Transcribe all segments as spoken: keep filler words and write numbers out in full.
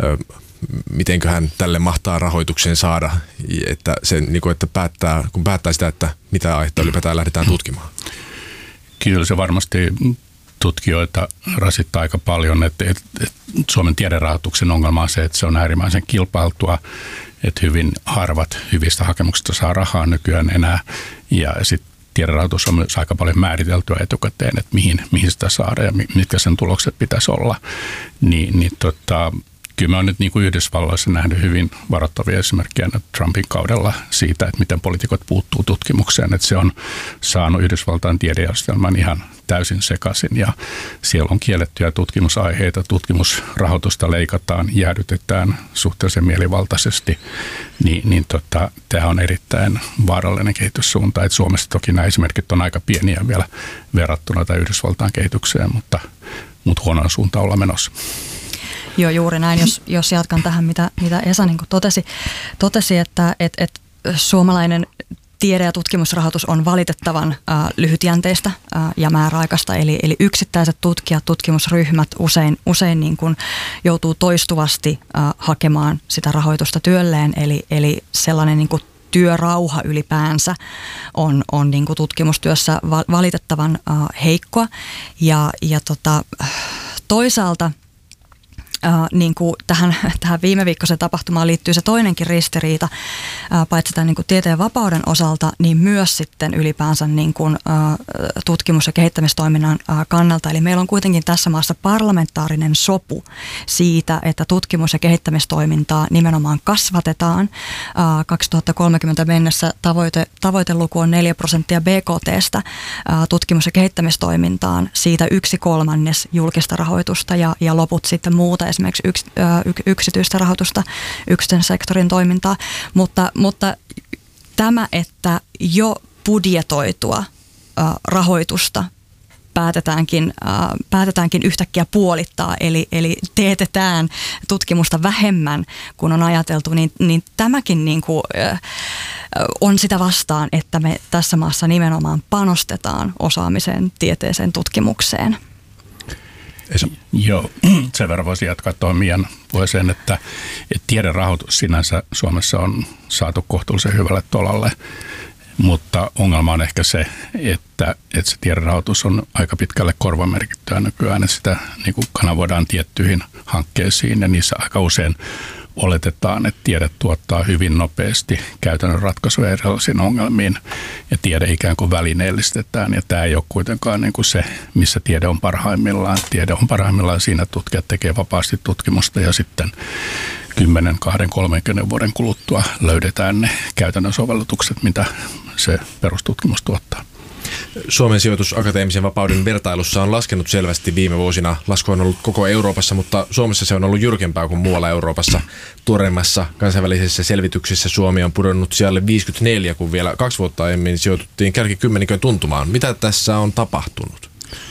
mitenköhän tälle mahtaa rahoituksen saada, että, se, niin kuin, että päättää, kun päättää sitä, että mitä aihetta ylipäätään lähdetään tutkimaan? Kyllä se varmasti tutkijoita rasittaa aika paljon, että, että, että Suomen tiederahoituksen ongelma on se, että se on äärimmäisen kilpailtua, että hyvin harvat hyvistä hakemuksista saa rahaa nykyään enää, ja sitten tiederahoitus on myös aika paljon määriteltyä etukäteen, että mihin, mihin sitä saada ja mitkä sen tulokset pitäisi olla, niin, niin tota, kyllä mä oon nyt niin kuin Yhdysvalloissa nähnyt hyvin varoittavia esimerkkejä Trumpin kaudella siitä, että miten poliitikot puuttuu tutkimukseen, että se on saanut Yhdysvaltain tiedejärjestelmän ihan täysin sekaisin ja siellä on kiellettyjä tutkimusaiheita, tutkimusrahoitusta leikataan, jäädytetään suhteellisen mielivaltaisesti, niin, niin tota, tämä on erittäin vaarallinen kehityssuunta, että Suomessa toki nämä esimerkit on aika pieniä vielä verrattuna tai Yhdysvaltain kehitykseen, mutta, mutta huonoon suuntaan ollaan menossa. Joo, juuri näin. Jos, jos jatkan tähän, mitä, mitä Esa niin kuin totesi, totesi, että et, et suomalainen tiede- ja tutkimusrahoitus on valitettavan äh, lyhytjänteistä äh, ja määräaikaista. Eli, eli yksittäiset tutkijat, tutkimusryhmät usein, usein niin kuin joutuu toistuvasti äh, hakemaan sitä rahoitusta työlleen. Eli, eli sellainen niin kuin työrauha ylipäänsä on, on niin kuin tutkimustyössä valitettavan äh, heikkoa. Ja, ja tota, toisaalta Uh, niin kuin tähän, tähän viime viikkoiseen tapahtumaan liittyy se toinenkin ristiriita, uh, paitsi tämän niin kuin tieteen vapauden osalta, niin myös sitten ylipäänsä niin kuin, uh, tutkimus- ja kehittämistoiminnan uh, kannalta. Eli meillä on kuitenkin tässä maassa parlamentaarinen sopu siitä, että tutkimus- ja kehittämistoimintaa nimenomaan kasvatetaan. Uh, kaksituhattakolmekymmentä mennessä tavoite, tavoiteluku on neljä prosenttia B K T:stä uh, tutkimus- ja kehittämistoimintaan, siitä yksi kolmannes julkista rahoitusta ja, ja loput sitten muuta, esimerkiksi yks, y, yksityistä rahoitusta, yksityisen sektorin toimintaa, mutta, mutta tämä, että jo budjetoitua ä, rahoitusta päätetäänkin, ä, päätetäänkin yhtäkkiä puolittaa, eli, eli teetetään tutkimusta vähemmän kuin on ajateltu, niin, niin tämäkin niin kuin, ä, on sitä vastaan, että me tässä maassa nimenomaan panostetaan osaamiseen, tieteeseen, tutkimukseen. Esa. Joo, sen verran voisi jatkaa tuohon Mian puheeseen, että, että tiederahoitus sinänsä Suomessa on saatu kohtuullisen hyvälle tolalle, mutta ongelma on ehkä se, että, että se tiederahoitus on aika pitkälle korvamerkittyä nykyään, että sitä niin kuin kanavoidaan tiettyihin hankkeisiin ja niissä aika usein oletetaan, että tiede tuottaa hyvin nopeasti käytännön ratkaisuja erilaisiin ongelmiin ja tiede ikään kuin välineellistetään. Ja tämä ei ole kuitenkaan niin kuin se, missä tiede on parhaimmillaan. Tiede on parhaimmillaan siinä, että tutkijat tekee vapaasti tutkimusta ja sitten kymmenen, kaksikymmentä, kolmekymmentä vuoden kuluttua löydetään ne käytännön sovellutukset, mitä se perustutkimus tuottaa. Suomen sijoitus akateemisen vapauden vertailussa on laskenut selvästi viime vuosina. Lasku on ollut koko Euroopassa, mutta Suomessa se on ollut jyrkempää kuin muualla Euroopassa. Tuoreimmassa kansainvälisessä selvityksessä Suomi on pudonnut sijalle viisikymmentäneljä, kun vielä kaksi vuotta aiemmin sijoituttiin kärkikymmenikön tuntumaan. Mitä tässä on tapahtunut?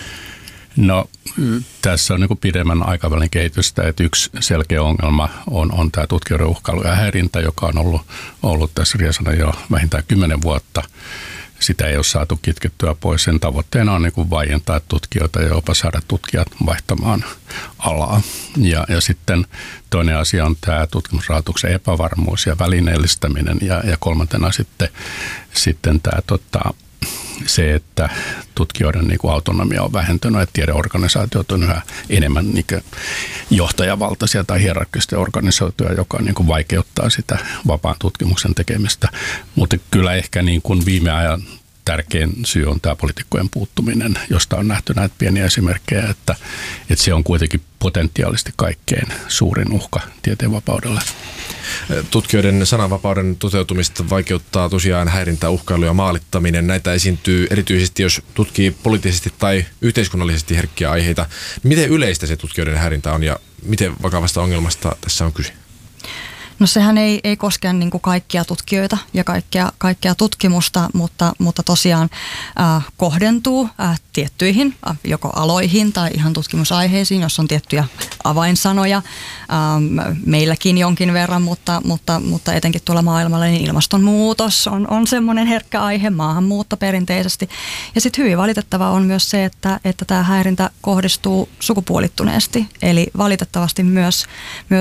No tässä on niin kuin pidemmän aikavälin kehitystä, että yksi selkeä ongelma on, on tämä tutkijoiden uhkailu ja häirintä, joka on ollut, ollut tässä riesana jo vähintään kymmenen vuotta. Sitä ei ole saatu kitkettyä pois. Sen tavoitteena on niin kuin vaientaa tutkijoita ja jopa saada tutkijat vaihtamaan alaa. Ja, ja sitten toinen asia on tämä tutkimusrahoituksen epävarmuus ja välineellistäminen. Ja, ja kolmantena sitten, sitten tämä tota, se, että tutkijoiden niin kuin autonomia on vähentynyt, että tiedeorganisaatiot on yhä enemmän niin kuin johtajavaltaisia tai hierarkkisesti organisoituja, joka niin kuin vaikeuttaa sitä vapaan tutkimuksen tekemistä. Mutta kyllä ehkä niin kuin viime ajan tärkein syy on tämä poliitikkojen puuttuminen, josta on nähty näitä pieniä esimerkkejä, että, että se on kuitenkin potentiaalisesti kaikkein suurin uhka tieteenvapaudelle. Tutkijoiden sananvapauden toteutumista vaikeuttaa tosiaan häirintä, uhkailu ja maalittaminen. Näitä esiintyy erityisesti, jos tutkii poliittisesti tai yhteiskunnallisesti herkkiä aiheita. Miten yleistä se tutkijoiden häirintä on ja miten vakavasta ongelmasta tässä on kyse? No sehän ei, ei koske niin kuin kaikkia tutkijoita ja kaikkea, kaikkea tutkimusta, mutta, mutta tosiaan äh, kohdentuu äh, tiettyihin äh, joko aloihin tai ihan tutkimusaiheisiin, jos on tiettyjä avainsanoja. Ähm, meilläkin jonkin verran, mutta, mutta, mutta etenkin tuolla maailmalla niin ilmastonmuutos on, on semmoinen herkkä aihe, maahanmuutto perinteisesti. Ja sitten hyvin valitettavaa on myös se, että, että tämä häirintä kohdistuu sukupuolittuneesti, eli valitettavasti myös, myös